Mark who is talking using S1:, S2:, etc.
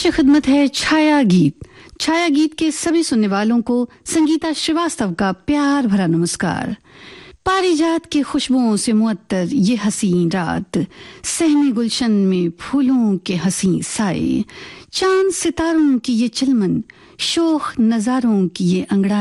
S1: पेश खिदमत है छाया गीत। छाया गीत के सभी सुनने वालों को संगीता श्रीवास्तव का प्यार भरा नमस्कार। पारिजात की खुशबुओं से मुअत्तर ये हसीन रात, सहमे गुलशन में फूलों के हसीन साए, चांद सितारों की ये चिलमन, शोख नजारों की ये अंगड़ा